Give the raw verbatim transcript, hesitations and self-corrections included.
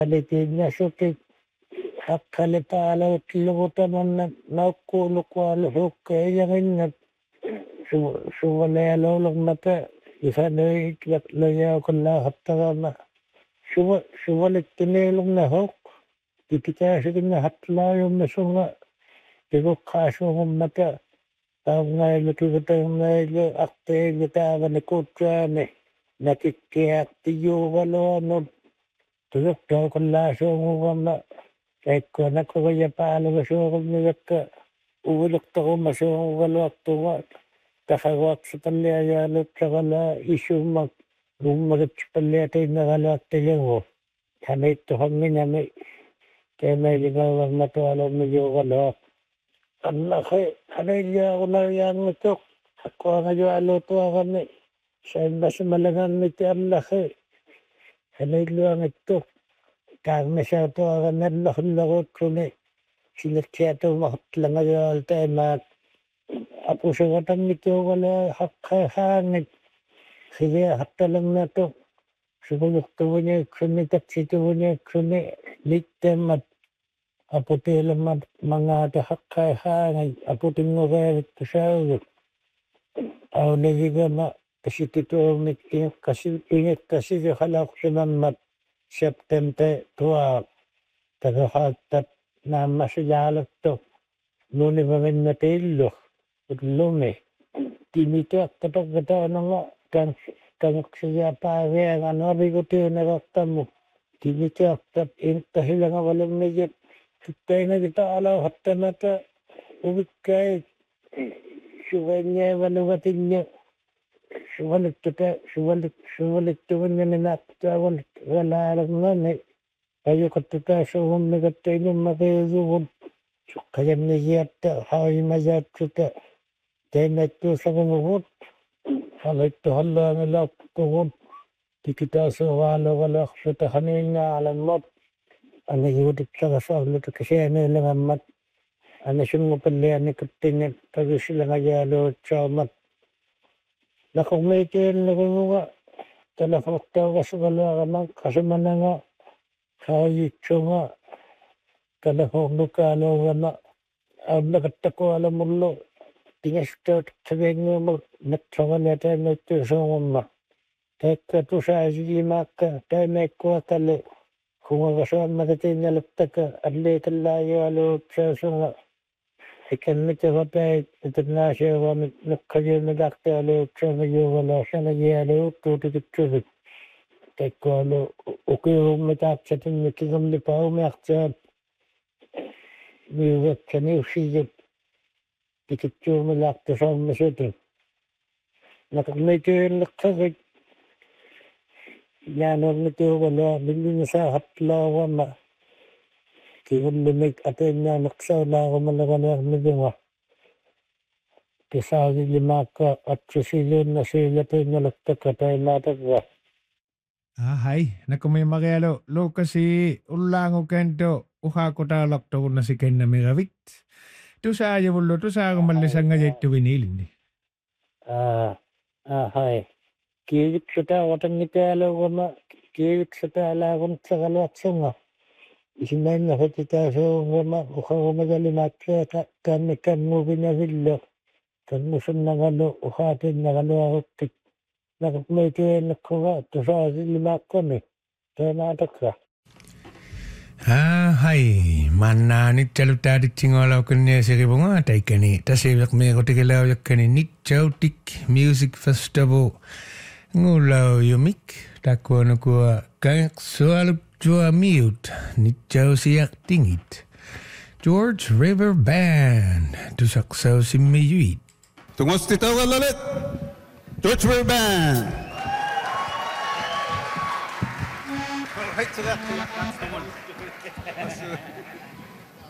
Alitinna suki hakkale paalautillugutananna naukkuulukualu hukkaiyerinna suvalealolornapa ifanui layaukallaahattaraama suva suvalittineelurna hok tikitaasiginna hattalaayumna sunga piguqqaasuurummata taungailu kivitangailu arteilu taavani kuutsaani nakikkiaartiyuuvaluanut tuyortaukallaasuurugamma kaikkuanakkuriyapaalugasuurumnigakka uvilertarumasuurugaluartuga tafaruarsipalliajaaluutsagalaa issuummak ummagitspalliatainneraluattajagu hamiittuhamminami teemailingaruarmatualummijuugaluaq аннахи анаилиарунавиаангутоқ аккуангалуалуутуарами саиммасмалагаанмити аннахи анаилуангиттоқ каармисаатуараналлахуллеруутсуни силертиатуумартлангалуал таимаат апусугатангитуугалаа хаққахаангит хивиа хатталернату сugulurtuuniaksunni tatsituuniaksunni littаммат апутеламмат мангаата хаққахаангай апутингуреавиттусаагут аунагигама касититуумик ингкаси ингкасиви халаақсимаммат септемте туа тагахааттат нааммасиjaалатту нунивавиннатииллу утлуми тимитеартапаккатаанага кан кангсияпаавиагануавигутиунерартамму тимитеартап интахилагавалуммигит tuttainagita ala hattamata uvikkai suvanyaavalugatinnya suvaliktuta suvalik suvalittuvannaminaaqtaavun galaalagngani ayuqattutaasuummigattainummaqiugugun suqqayamnigiatta haayimajaatsuta tainattuusagungugut halittuhallaangalaaqtugun tikitaasuvaalogalaqsuta haniingaalammat ana yuditsagasaalutu kasianeelangammat ana sungupalliani kuttinga tagisilangajaaluutsaamat naqormiitiannagunuga talafortaugasugalaagamaq qasumananga haayitsunga talafornukaaluugama aamnaqattakualamullu tingastaut tavianguuma natsogaliataannaittuusuungumma taakka tusaasigimaaqqa taamaikkuakalu kungagasaammagatiinnaluttaka alliitallaajualuutsaasuga ikannitavapait internaasiagamit naqqajuumilaaqtialuutsaamajuugalaarsanagialuuttuutikitsuvik taikkualu ukiurummitaaqsatinni kigamlipaumiartaat miugakkaniussiyut tikitsuumilaaqtisaammisutun naqarnituilleqqagit яанернитуугалаа миллинисааатталаагуама кигуллумик атеиннаанеқсаулаагумалаганиармивинга тисаагилимаакка атсисилууннасиилапиингалактакка таймаатагга Ahai, nakumay magalo lo kasi ulango kento uhakutaalaqtugunna sikenna megavit. Tu saajavullu tu saagumallisanga jettu vinilini. аа аахай киивитсута отангитаалуугама киивитсутаалаагунтсагалуарсунга исимаинна хотитаасуугама ухарумагалимааккаата канниккангувинавиллу каннусуннагалу ухаатиннагалуаруттик нақмейтиэннеккуга тусаасиллимаакками таамаатакка Ahai, mannaanit talutaaditsingoalaukanniasirivunga taikani tasiviqmiiqutigilaujaqkani Nitjautik Music Festival ngulaujumik takuanukua kangsualuptuamiut Nitjausiaqtingit George River Band tusaqsausimmiyuit Tungostitaugallalit George River Band. Right to that. That's the one.